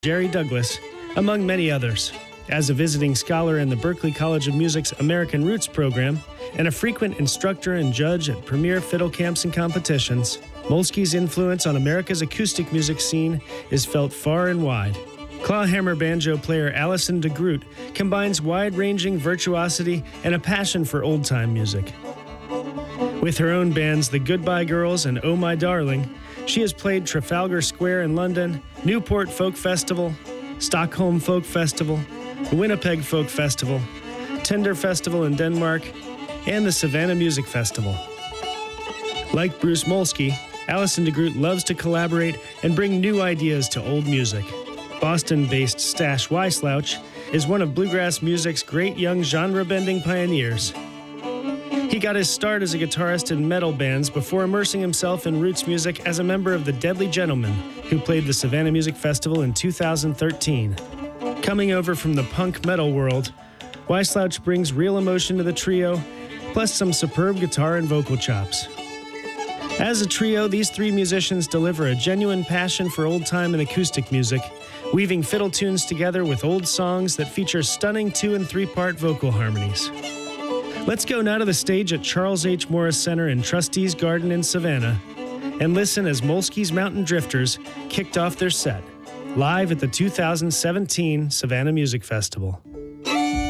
Jerry Douglas, among many others. As a visiting scholar in the Berklee College of Music's American Roots program and a frequent instructor and judge at premier fiddle camps and competitions, Molsky's influence on America's acoustic music scene is felt far and wide. Clawhammer banjo player Alison DeGroot combines wide-ranging virtuosity and a passion for old-time music. With her own bands, the Goodbye Girls and Oh My Darling, she has played Trafalgar Square in London, Newport Folk Festival, Stockholm Folk Festival, the Winnipeg Folk Festival, Tinder Festival in Denmark, and the Savannah Music Festival. Like Bruce Molsky, Alison DeGroot loves to collaborate and bring new ideas to old music. Boston-based Stash Wyslouch is one of bluegrass music's great young genre-bending pioneers. He got his start as a guitarist in metal bands before immersing himself in roots music as a member of the Deadly Gentlemen, who played the Savannah Music Festival in 2013. Coming over from the punk metal world, Wyslouch brings real emotion to the trio, plus some superb guitar and vocal chops. As a trio, these three musicians deliver a genuine passion for old-time and acoustic music, weaving fiddle tunes together with old songs that feature stunning 2- and 3-part vocal harmonies. Let's go now to the stage at Charles H. Morris Center in Trustees Garden in Savannah and listen as Molsky's Mountain Drifters kicked off their set, live at the 2017 Savannah Music Festival.